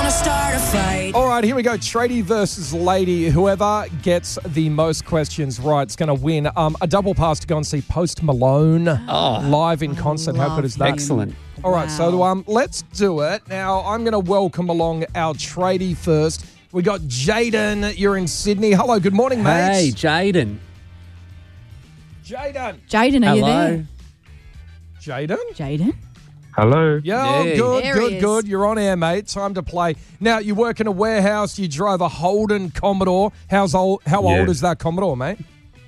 gonna start a fight. All right, here we go. Tradie versus lady. Whoever gets the most questions right is going to win a double pass to go and see Post Malone live in concert. How good is that? Excellent. All right, so let's do it. Now, I'm going to welcome along our tradie first. We got Jaden. You're in Sydney. Hello, good morning, mate. Hey, Jaden. Jaden, are you Hello. there? Jaden? Jaden? Hello. Yeah, oh, Hey. good, There he good, is. good. You're on air, mate. Time to play. Now, you work in a warehouse. You drive a Holden Commodore. How old is that Commodore, mate?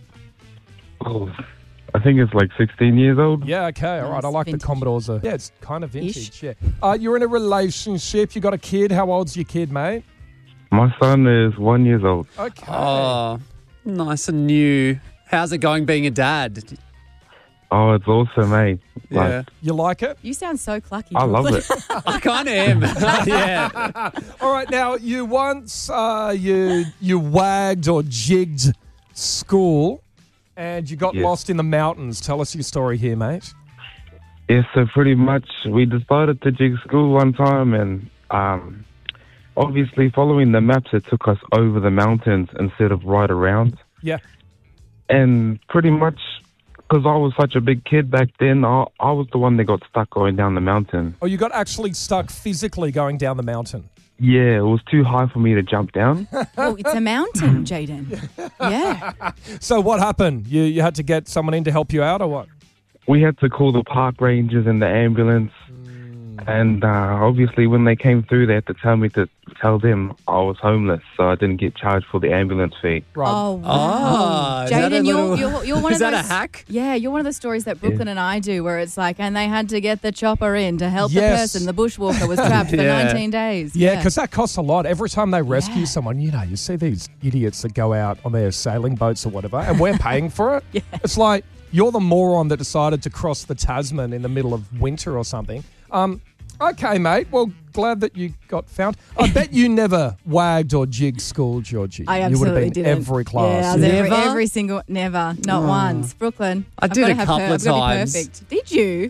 Oh, I think it's like 16 years old. Yeah, okay, all right. I like Vintage. the Commodores. Yeah, it's kind of vintage, yeah. You're in a relationship. You got a kid. How old's your kid, mate? My son is 1 year old. Okay. Oh, nice and new. How's it going being a dad? Oh, it's awesome, eh? Yeah. You like it? You sound so clucky. I love it. I kind of am. Yeah. All right, now, you once, you wagged or jigged school and you got Yes. lost in the mountains. Tell us your story here, mate. Yeah, so pretty much we decided to jig school one time and obviously following the maps, it took us over the mountains instead of right around. Yeah. And pretty much because I was such a big kid back then, I was the one that got stuck going down the mountain. Oh, you got actually stuck physically going down the mountain. Yeah, it was too high for me to jump down. Oh, it's a mountain, Jaden. Yeah. So what happened? You had to get someone in to help you out or what? We had to call the park rangers and the ambulance. And obviously when they came through, they had to tell me to tell them I was homeless, so I didn't get charged for the ambulance fee. Right. Oh, wow. Oh, is that a Jaden, little- you're one is of that those. a hack? Yeah, you're one of the stories that Brooklyn and I do where it's like, and they had to get the chopper in to help Yes. the person. The bushwalker was trapped for Yeah. 19 days. Yeah, because that costs a lot. Every time they rescue Yeah. someone, you see these idiots that go out on their sailing boats or whatever, and we're paying for it. Yeah. It's like you're the moron that decided to cross the Tasman in the middle of winter or something. Okay, mate. Well, glad that you got found. I bet you never wagged or jigged school, Georgie. I You would absolutely have been didn't. every class. Yeah, I was Never? every single, never, not once. Brooklyn. I I've did gotta a have couple of I've gotta be times. perfect. Did you?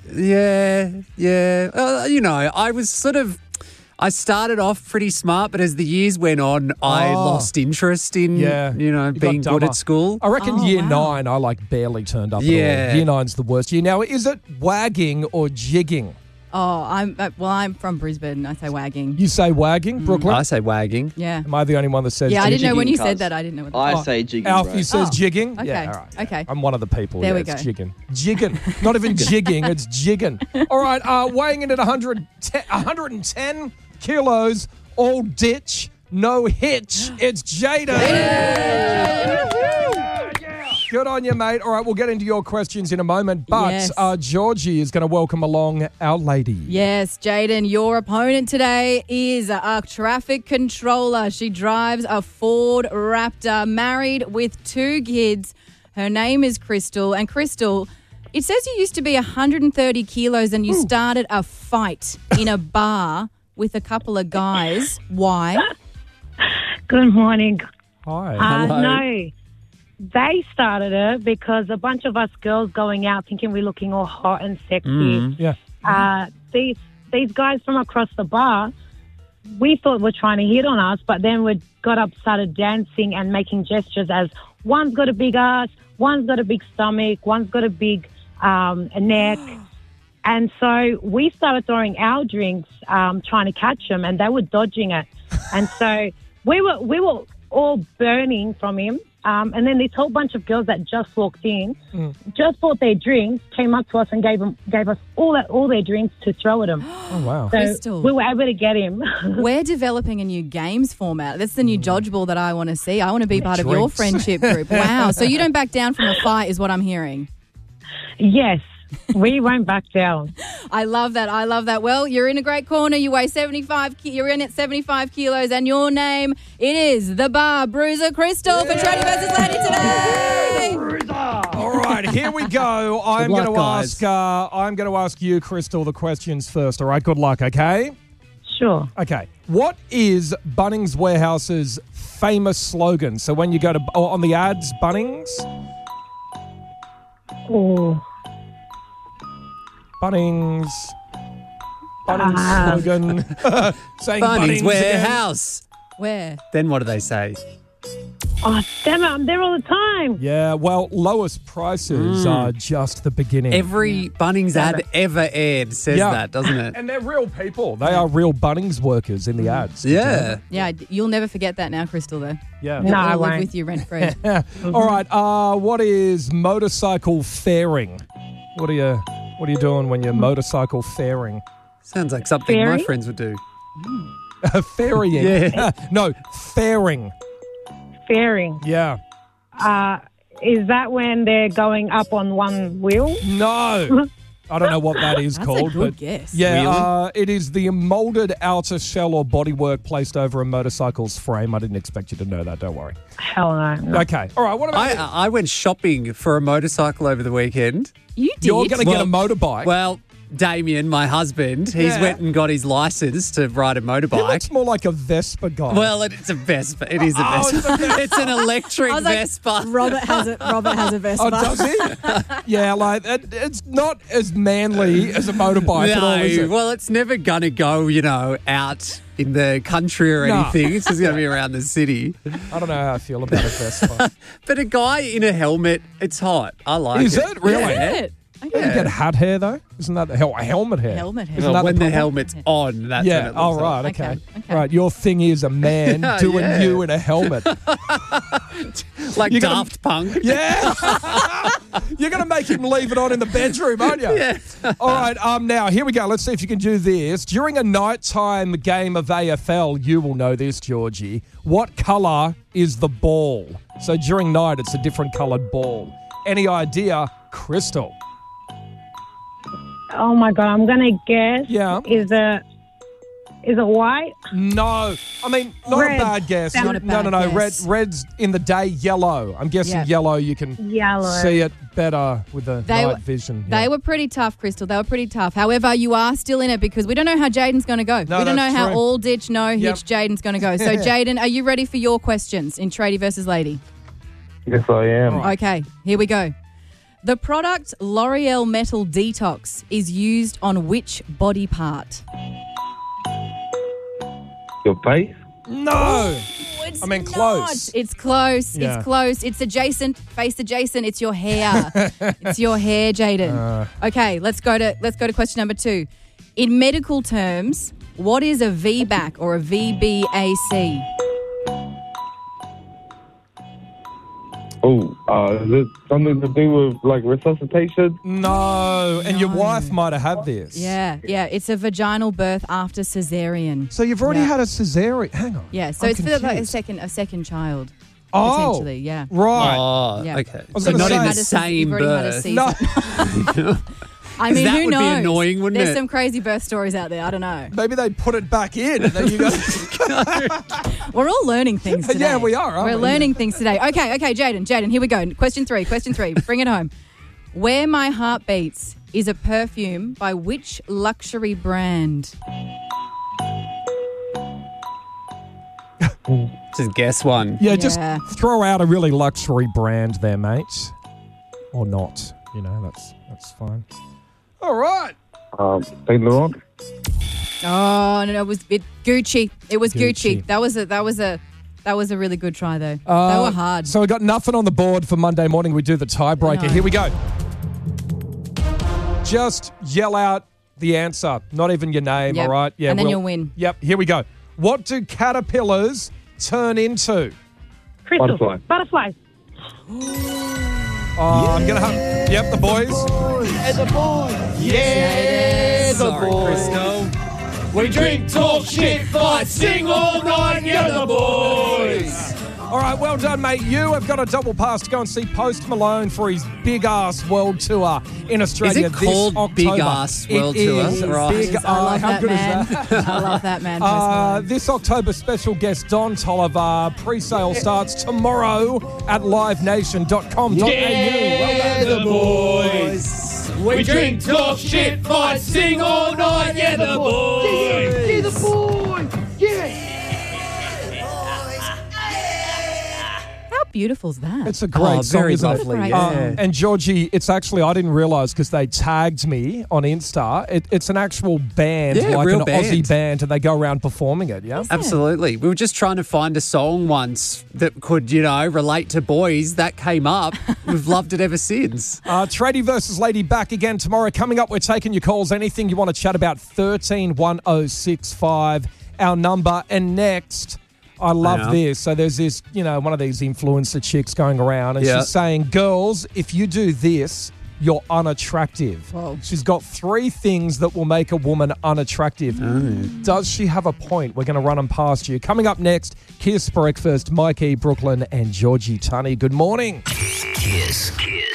Yeah. I was I started off pretty smart, but as the years went on, I lost interest in, Yeah. You got being good dumber. at school. I reckon Oh, year wow. 9, I barely turned up at Yeah. all. Year 9's the worst year. Now, is it wagging or jigging? Oh, I'm from Brisbane. I say wagging. You say wagging, Brooklyn? I say wagging. Yeah. Am I the only one that says Yeah, I jigging? didn't know when you Jigging, said cuz. that. I didn't know what I say jigging, Alfie bro. says Oh, jigging? okay, Yeah, all right. okay. I'm one of the people. There we it's go. jigging. Jigging. Not even jigging, it's jigging. All right, weighing in at 110 kilos, all ditch, no hitch. It's Jaden. Good on you, mate. All right, we'll get into your questions in a moment. But Yes. Georgie is going to welcome along our lady. Yes, Jaden, your opponent today is a traffic controller. She drives a Ford Raptor, married with 2 kids. Her name is Crystal. And Crystal, it says you used to be 130 kilos and you started a fight in a bar with a couple of guys. Why? Good morning. Hi. Hello. No, they started it because a bunch of us girls going out thinking we're looking all hot and sexy. Yeah. These guys from across the bar, we thought were trying to hit on us, but then we got up, started dancing and making gestures as one's got a big ass, one's got a big stomach, one's got a big a neck. And so we started throwing our drinks, trying to catch them, and they were dodging it. And so we were all burning from him. And then this whole bunch of girls that just walked in, just bought their drinks, came up to us and gave us all their drinks to throw at him. Oh, wow. So Crystal. we were able to get him. We're developing a new games format. That's the new dodgeball that I want to see. I want to be part of your Drinks. friendship group. Wow. So you don't back down from a fight is what I'm hearing. Yes, we won't back down. I love that. I love that. Well, you're in a great corner. You weigh 75. You're in at 75 kilos, and your name it is the Bar Bruiser Crystal for Tradie versus Lady today. All right, here we go. I'm luck, going guys. to ask you, Crystal, the questions first. All right, good luck. Okay. Sure. Okay. What is Bunnings Warehouse's famous slogan? So when you go to on the ads, Bunnings, Oh, Bunnings. Bunnings slogan. Saying Bunnings again. Warehouse. Where? Then what do they say? Oh, damn it, I'm there all the time. Yeah, well, lowest prices are just the beginning. Every Bunnings ad ever aired says that, doesn't it? And they're real people. They are real Bunnings workers in the ads. Yeah. Yeah, you'll never forget that now, Crystal, though. Yeah. No, I It'll live won't. with you rent-free. All right. What is motorcycle fairing? What are you doing when you're motorcycle fairing? Sounds like something my Fairy? friends would do. Ferrying. Yeah. No, fairing. Fairing. Yeah. Is that when they're going up on one wheel? No. I don't know what that is That's called. a good but guess. Yeah, it is the molded outer shell or bodywork placed over a motorcycle's frame. I didn't expect you to know that. Don't worry. Hell no. Okay. All right. What about you? I went shopping for a motorcycle over the weekend. You did? You're going to get a motorbike. Well, Damien, my husband, he's Yeah. went and got his license to ride a he motorbike. looks more like a Vespa guy. Well, it's a Vespa. It is a Oh, Vespa. it's a Vespa. It's an electric I was like, Vespa. Robert has a Vespa. Oh, does he? Yeah, like it's not as manly as a motorbike at all, is No, it? well, it's never going to go, out in the country or No. anything. It's just going to be around the city. I don't know how I feel about a Vespa. But a guy in a helmet, it's hot. I like Is it really? Yeah. Good. You get hat hair though, isn't that helmet hair? Helmet hair. Isn't Well, that when the problem? helmet's on, that's when Yeah. it Oh looks right. like. Okay. Okay. Right. Your thing is a man doing Yeah. you in a helmet. Like You're gonna- Daft Punk. Yeah. You're going to make him leave it on in the bedroom, aren't you? Yeah. All right. Now here we go. Let's see if you can do this during a nighttime game of AFL. You will know this, Georgie. What colour is the ball? So during night, it's a different coloured ball. Any idea, Crystal? Oh my God, I'm gonna guess. Yeah. Is it white? No. I mean, not Red. a bad guess. Not a no. bad guess. Red's in the day yellow. I'm guessing Yeah. yellow. You can Yellow. see it better with the They night were- vision. They Yeah. were pretty tough, Crystal. They were pretty tough. However, you are still in it because we don't know how Jaden's going to go. No, we don't know that's how true. all ditch, no hitch Yep. Jaden's going to go. So, Jaden, are you ready for your questions in Tradie versus Lady? Yes, I am. Okay, here we go. The product L'Oreal Metal Detox is used on which body part? Your face? No. It's I mean, close. not. It's close. Yeah. It's close. It's adjacent. Face adjacent. It's your hair. It's your hair, Jaden. Okay, let's go to question number 2. In medical terms, what is a VBAC or a VBAC? Oh, is it something to do with like resuscitation? No. And your wife might have had this. Yeah. It's a vaginal birth after cesarean. So you've already Yeah. had a cesarean. Hang on. Yeah, so I'm it's for like a confused. second child. Oh, Potentially, yeah. Right. Oh, Yeah. okay. was So gonna not say- in the Had a- same you've already had a birth. season. No. I mean, that who would be knows? annoying, wouldn't There's it? some crazy birth stories out there. I don't know. Maybe they put it back in. And then you go. We're all learning things today. Yeah, we are, aren't We're we? learning things today. Okay, Jaden, here we go. Question three. Bring it home. Where My Heart Beats is a perfume by which luxury brand? Just guess one. Yeah, just Yeah. throw out a really luxury brand there, mate. Or not. You know, that's fine. All right. Saint Laurent? Oh no, it was Gucci. It was Gucci. Gucci. That was a really good try though. They were hard. So we got nothing on the board for Monday morning. We do the tiebreaker. No. Here we go. Just yell out the answer. Not even your name, Yep. all right? Yeah, And then you'll win. Yep, here we go. What do caterpillars turn into? Crystal. Butterfly. Butterflies. I'm going to have... Yep, the boys. Sorry, Crystal. We drink, talk, shit, fight, sing all night, yeah, the boys. All right, well done, mate. You have got a double pass to go and see Post Malone for his big-ass world tour in Australia Is it this called October. Big Ass World It Tour? is. Right. Big, I love how that good man. is that? I love that man. Post Malone. This October, special guest Don Tolliver. Pre-sale starts tomorrow at livenation.com.au. Yeah, the boys. We drink, talk, shit, fight, sing all night, yeah, the boys. Yeah, the boys. How beautiful. beautiful is that? It's a great song, very isn't lovely. Great Yeah. song. And Georgie, it's actually, I didn't realise because they tagged me on Insta. It's an actual band, Yeah, like real an band. Aussie band, and they go around performing it, yeah? Absolutely. We were just trying to find a song once that could, relate to boys. That came up. We've loved it ever since. Tradie versus Lady back again tomorrow. Coming up, we're taking your calls. Anything you want to chat about, 131065, our number. And next, I love Yeah. this. So there's this, one of these influencer chicks going around, and Yeah. she's saying, girls, if you do this, you're unattractive. Whoa. She's got 3 things that will make a woman unattractive. Does she have a point? We're going to run them past you. Coming up next, Kiss Breakfast, Mikey Brooklyn and Georgie Tunney. Good morning. Kiss.